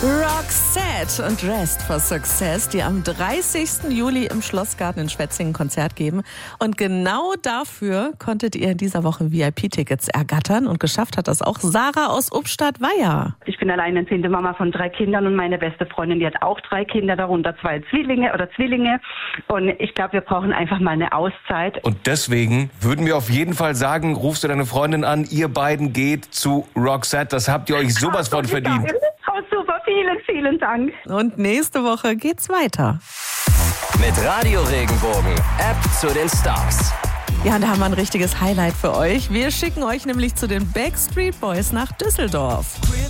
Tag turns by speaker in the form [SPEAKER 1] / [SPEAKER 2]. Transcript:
[SPEAKER 1] Roxette und Dressed for Success, die am 30. Juli im Schlossgarten in Schwetzingen ein Konzert geben. Und genau dafür konntet ihr in dieser Woche VIP-Tickets ergattern. Und geschafft hat das auch Sarah aus Ubstadt-Weiher.
[SPEAKER 2] Ich bin alleinerziehende Mama von 3 Kindern und meine beste Freundin, die hat auch 3 Kinder, darunter 2 Zwillinge. Und ich glaube, wir brauchen einfach mal eine Auszeit.
[SPEAKER 3] Und deswegen würden wir auf jeden Fall sagen, rufst du deine Freundin an, ihr beiden geht zu Roxette. Das habt ihr euch sowas von verdient.
[SPEAKER 2] Oh, super, vielen Dank.
[SPEAKER 1] Und nächste Woche geht's weiter.
[SPEAKER 4] Mit Radio Regenbogen, App zu den Stars.
[SPEAKER 1] Ja, und da haben wir ein richtiges Highlight für euch. Wir schicken euch nämlich zu den Backstreet Boys nach Düsseldorf.